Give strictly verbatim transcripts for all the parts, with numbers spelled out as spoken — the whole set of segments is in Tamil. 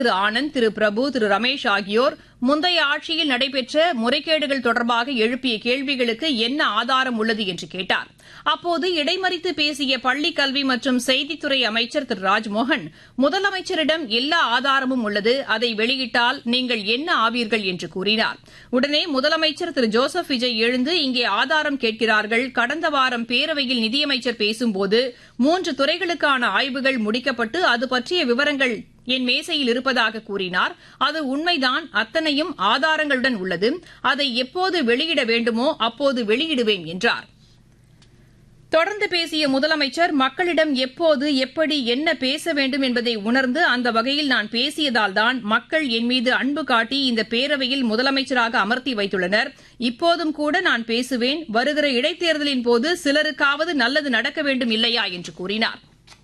திரு ஆனந்த், திரு பிரபு, திரு ரமேஷ் ஆகியோர் முந்தைய ஆட்சியில் நடைபெற்ற முறைகேடுகள் தொடர்பாக எழுப்பிய கேள்விகளுக்கு என்ன ஆதாரம் உள்ளது என்று கேட்டார். அப்போது இடைமறித்து பேசிய பள்ளிக் கல்வி மற்றும் செய்தித்துறை அமைச்சர் திரு ராஜ்மோகன், முதலமைச்சரிடம் எல்லா ஆதாரமும் உள்ளது, அதை வெளியிட்டால் நீங்கள் என்ன ஆவீர்கள் என்று கூறினார். உடனே முதலமைச்சர் திரு ஜோசப் விஜய் எழுந்து, இங்கே ஆதாரம் கேட்கிறார்கள். கடந்த வாரம் பேரவையில் நிதியமைச்சர் பேசும்போது மூன்று துறைகளுக்கான ஆய்வுகள் முடிக்கப்பட்டு அது பற்றிய விவரங்கள் என் மேசையில் இருப்பதாக கூறினார். அது உண்மைதான், அத்தனையும் ஆதாரங்களுடன் உள்ளது. அதை எப்போது வெளியிட வேண்டுமோ அப்போது வெளியிடுவேன் என்றார். தொடர்ந்து பேசிய முதலமைச்சர், மக்களிடம் எப்போது, எப்படி, என்ன பேச வேண்டும் என்பதை உணர்ந்து அந்த வகையில் நான் பேசியதால்தான் மக்கள் என் மீது அன்பு காட்டி இந்த பேரவையில் முதலமைச்சராக அமர்த்தி வைத்துள்ளனர். இப்போதும் கூட நான் பேசுவேன். வருகிற இடைத்தேர்தலின் போது சிலருக்காவது நல்லது நடக்க வேண்டும் இல்லையா என்று கூறினார்.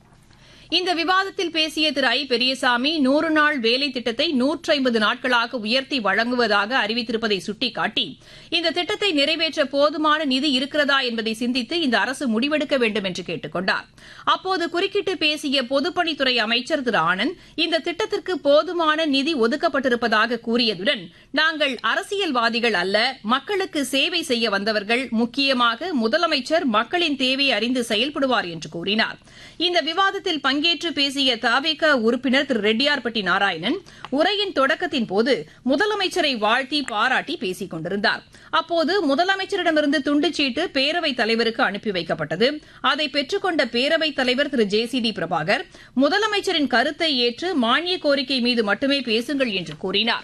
இந்த விவாதத்தில் பேசிய திரு ஐ பெரியசாமி, நூறு நாள் வேலை திட்டத்தை நூற்றி ஐம்பது நாட்களாக உயர்த்தி வழங்குவதாக அறிவித்திருப்பதை சுட்டிக்காட்டி, இந்த திட்டத்தை நிறைவேற்ற போதுமான நிதி இருக்கிறதா என்பதை சிந்தித்து இந்த அரசு முடிவெடுக்க வேண்டும் என்று கேட்டுக் கொண்டார். அப்போது குறுக்கிட்டு பேசிய பொதுப்பணித்துறை அமைச்சர் திரு ஆனந்த், இந்த திட்டத்திற்கு போதுமான நிதி ஒதுக்கப்பட்டிருப்பதாக கூறியதுடன், நாங்கள் அரசியல்வாதிகள் அல்ல, மக்களுக்கு சேவை செய்ய வந்தவர்கள், முக்கியமாக முதலமைச்சர் மக்களின் தேவையை அறிந்து செயல்படுவார் என்று கூறினார். இந்த விவாதத்தில் பங்கேற்று பேசிய தவேக உறுப்பினர் திரு ரெட்டியார்பட்டி நாராயணன், உரையின் தொடக்கத்தின் போது முதலமைச்சரை வாழ்த்தி பாராட்டி பேசிக் கொண்டிருந்தார். அப்போது முதலமைச்சரிடமிருந்து துண்டுச்சீட்டு பேரவைத் தலைவருக்கு அனுப்பி வைக்கப்பட்டது. அதை பெற்றுக் கொண்ட பேரவைத் தலைவர் திரு ஜே சி டி பிரபாகர், முதலமைச்சரின் கருத்தை ஏற்று மானிய கோரிக்கை மீது மட்டுமே பேசுங்கள் என்று கூறினார்.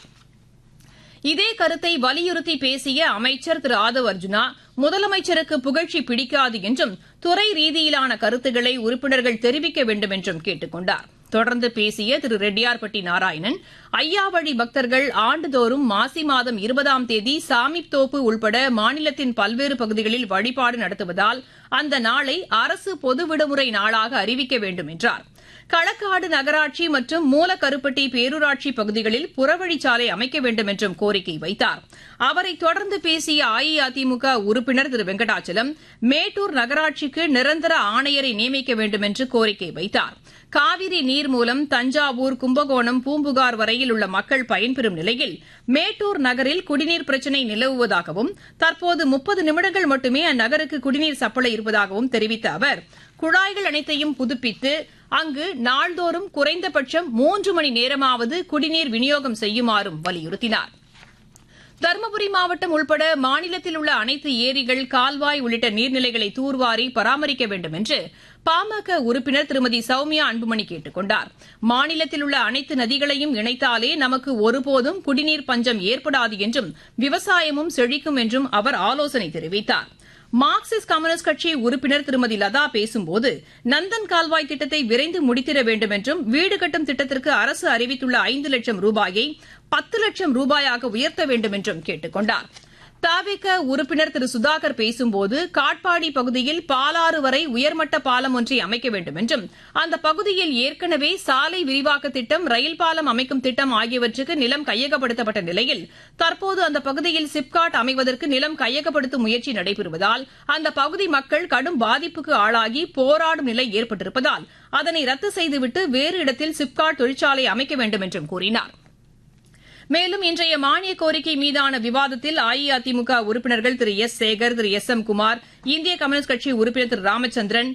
இதே கருத்தை வலியுறுத்தி பேசிய அமைச்சர் திரு ஆதவ் அர்ஜுனா, முதலமைச்சருக்கு புகழ்ச்சி பிடிக்காது என்றும் துறை ரீதியிலான கருத்துக்களை உறுப்பினர்கள் தெரிவிக்க வேண்டும் என்றும் கேட்டுக் கொண்டார். தொடர்ந்து பேசிய திரு ரெட்டியார்பட்டி நாராயணன், ஐயாவழி பக்தர்கள் ஆண்டுதோறும் மாசி மாதம் இருபதாம் தேதி சாமித்தோப்பு உள்பட மாநிலத்தின் பல்வேறு பகுதிகளில் வழிபாடு நடத்துவதால் அந்த நாளை அரசு பொது விடுமுறை நாளாக அறிவிக்க வேண்டும் என்றார். களக்காடு நகராட்சி மற்றும் மூலக்கருப்பட்டி பேரூராட்சி பகுதிகளில் புறவழிச்சாலை அமைக்க வேண்டும் என்றும் கோரிக்கை வைத்தார். அவரை தொடர்ந்து பேசிய அஇஅதிமுக உறுப்பினர் திரு வெங்கடாச்சலம், மேட்டூர் நகராட்சிக்கு நிரந்தர ஆணையரை நியமிக்க வேண்டும் என்று கோரிக்கை வைத்தார். காவிரி நீர் மூலம் தஞ்சாவூர், கும்பகோணம், பூம்புகார் வரையில் உள்ள மக்கள் பயன்பெறும் நிலையில் மேட்டூர் நகரில் குடிநீர் பிரச்சினை நிலவுவதாகவும், தற்போது முப்பது நிமிடங்கள் மட்டுமே அந்நகருக்கு குடிநீர் சப்ளை இருப்பதாகவும் தெரிவித்த அவர், குழாய்கள் அனைத்தையும் புதுப்பித்து அங்கு நாள்தோறும் குறைந்தபட்சம் மூன்று மணி நேரமாவது குடிநீர் விநியோகம் செய்யுமாறும் வலியுறுத்தினார். தருமபுரி மாவட்டம் உள்பட மாநிலத்தில் உள்ள அனைத்து ஏரிகள், கால்வாய் உள்ளிட்ட நீர்நிலைகளை தூர்வாரி பராமரிக்க வேண்டும் என்று பாமக உறுப்பினர் திருமதி சௌமியா அன்புமணி கேட்டுக் கொண்டார். மாநிலத்தில் உள்ள அனைத்து நதிகளையும் இணைத்தாலே நமக்கு ஒருபோதும் குடிநீர் பஞ்சம் ஏற்படாது என்றும் விவசாயமும் செழிக்கும் என்றும் அவர் ஆலோசனை தெரிவித்தார். மார்க்சிஸ்ட் கம்யூனிஸ்ட் கட்சி உறுப்பினர் திருமதி லதா பேசும்போது, நந்தன் கால்வாய் திட்டத்தை விரைந்து முடித்திட வேண்டும் என்றும், வீடு கட்டும் திட்டத்திற்கு அரசு அறிவித்துள்ள ஐந்து லட்சம் ரூபாயை பத்து லட்சம் ரூபாயாக உயர்த்த வேண்டும் என்றும் கேட்டுக் கொண்டார். தவேக உறுப்பினர் திரு சுதாகர் பேசும்போது, காட்பாடி பகுதியில் பாலாறு வரை உயர்மட்ட பாலம் ஒன்றை அமைக்க வேண்டும் என்றும், அந்த பகுதியில் ஏற்கனவே சாலை விரிவாக்க திட்டம், ரயில் பாலம் அமைக்கும் திட்டம் ஆகியவற்றுக்கு நிலம் கையகப்படுத்தப்பட்ட நிலையில் தற்போது அந்த பகுதியில் சிப்காட் அமைவதற்கு நிலம் கையகப்படுத்தும் முயற்சி நடைபெறுவதால் அந்த பகுதி மக்கள் கடும் பாதிப்புக்கு ஆளாகி போராடும் நிலை ஏற்பட்டிருப்பதால் அதனை ரத்து செய்துவிட்டு வேறு இடத்தில் சிப்காட் தொழிற்சாலை அமைக்க வேண்டும் என்றும் கூறினார். மேலும் இன்றைய மானிய கோரிக்கை மீதான விவாதத்தில் அஇஅதிமுக உறுப்பினர்கள் திரு எஸ் சேகர், திரு எஸ் எம் குமார், இந்திய கம்யூனிஸ்ட் கட்சி உறுப்பினர் திரு ராமச்சந்திரன்,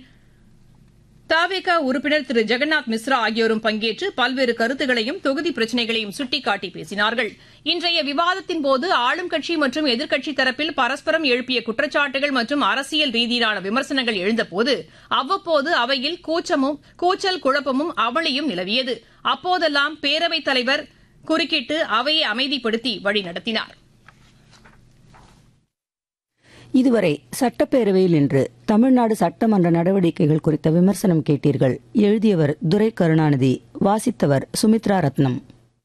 தவேக உறுப்பினர் திரு ஜெகநாத் மிஸ்ரா ஆகியோரும் பங்கேற்று பல்வேறு கருத்துக்களையும் தொகுதி பிரச்சினைகளையும் சுட்டிக்காட்டி பேசினார்கள். இன்றைய விவாதத்தின்போது ஆளும் கட்சி மற்றும் எதிர்க்கட்சித் தரப்பில் பரஸ்பரம் எழுப்பிய குற்றச்சாட்டுகள் மற்றும் அரசியல் ரீதியிலான விமர்சனங்கள் எழுந்தபோது அவ்வப்போது அவையில் கூச்சமும் கூச்சல் குழப்பமும் அவளியும் நிலவியது. அப்போதெல்லாம் பேரவைத் தலைவர் குறுக்கிட்டு அவையை அமைதிப்படுத்தி வழிநடத்தினார். இதுவரை சட்டப்பேரவையில் இன்று தமிழ்நாடு சட்டமன்ற நடவடிக்கைகள் குறித்த விமர்சனம் கேட்டீர்கள். எழுதியவர் துரை கருணாநிதி, வாசித்தவர் சுமித்ரா ரத்னம்.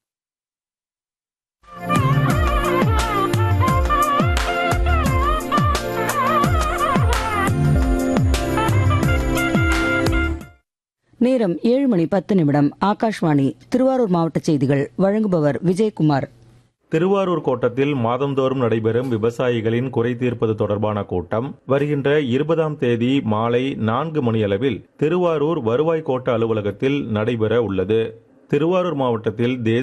நேரம் ஏழு மணி பத்து நிமிடம். ஆகாஷ்வாணி திருவாரூர் மாவட்ட செய்திகள். வழங்குபவர் விஜயகுமார். திருவாரூர் கோட்டத்தில் மாதந்தோறும் நடைபெறும் விவசாயிகளின் குறை தீர்ப்பது தொடர்பான கூட்டம் வருகின்ற இருபதாம் தேதி மாலை நான்கு மணியளவில் திருவாரூர் வருவாய் கோட்ட அலுவலகத்தில் நடைபெற உள்ளது. திருவாரூர் மாவட்டத்தில் தேசிய